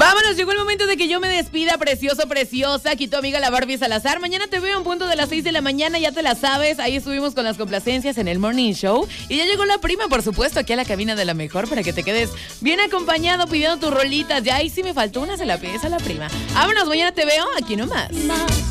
Vámonos, llegó el momento de que yo me despida, precioso, preciosa. Aquí tu amiga la Barbie Salazar. Mañana te veo en punto de las 6 de la mañana, ya te la sabes. Ahí estuvimos con las complacencias en el Morning Show. Y ya llegó la prima, por supuesto, aquí a la cabina de La Mejor para que te quedes bien acompañado pidiendo tus rolitas. Ya ahí sí me faltó una, se la pides a la prima. Vámonos, mañana te veo aquí nomás.